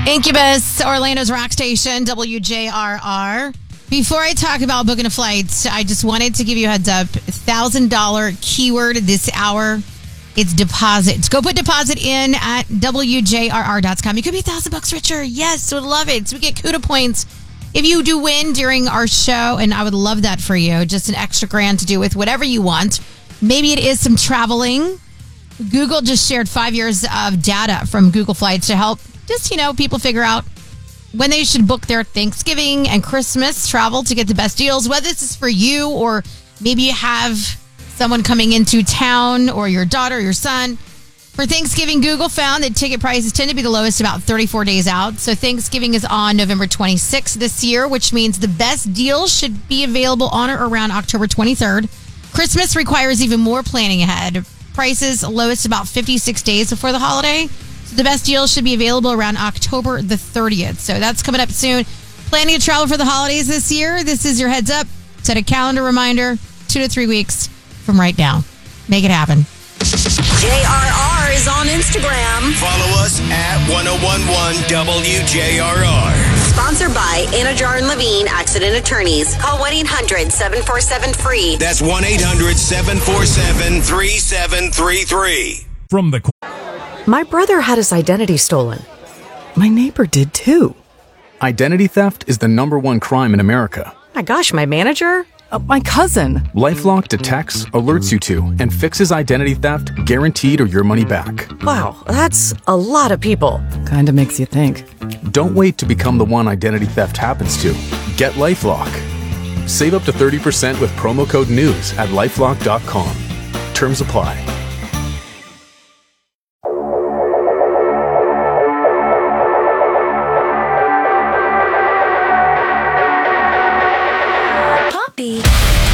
Incubus, Orlando's rock station, WJRR. Before I talk about booking a flight, I just wanted to give you a heads up. $1,000 keyword this hour. It's deposit. Go put deposit in at WJRR.com. You could be $1,000 richer. Yes, would love it. So we get CUDA points if you do win during our show, and I would love that for you. Just an extra grand to do with whatever you want. Maybe it is some traveling. Google just shared 5 years of data from Google Flights to help just, people figure out when they should book their Thanksgiving and Christmas travel to get the best deals, whether this is for you or maybe you have someone coming into town or your daughter or your son. For Thanksgiving, Google found that ticket prices tend to be the lowest about 34 days out. So Thanksgiving is on November 26th this year, which means the best deals should be available on or around October 23rd. Christmas requires even more planning ahead. Prices lowest about 56 days before the holiday. So the best deals should be available around October the 30th. So that's coming up soon. Planning to travel for the holidays this year? This is your heads up. Set a calendar reminder 2 to 3 weeks from right now. Make it happen. JRR is on Instagram. Follow us at 1011 WJRR. Sponsored by Anajar and Levine Accident Attorneys. Call 1-800-747-FREE. That's 1-800-747-3733. From the... My brother had his identity stolen. My neighbor did too. Identity theft is the #1 crime in America. My gosh, my manager? My cousin. LifeLock detects, alerts you to, and fixes identity theft guaranteed or your money back. Wow, that's a lot of people. Kinda makes you think. Don't wait to become the one identity theft happens to. Get LifeLock. Save up to 30% with promo code NEWS at LifeLock.com. Terms apply.